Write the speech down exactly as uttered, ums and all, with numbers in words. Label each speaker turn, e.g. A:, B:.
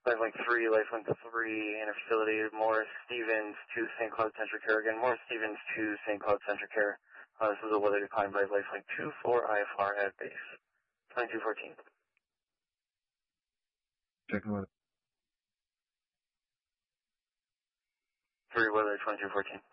A: Lifelink three, Lifelink three, inner facility, Morris Stevens to Saint Cloud Centric Air. Again, Morris Stevens to Saint Cloud Centric Air. Uh, this is a weather decline by Lifelink two for I F R at base. twenty-two fourteen.
B: Checking weather.
A: three weather, twenty-two fourteen.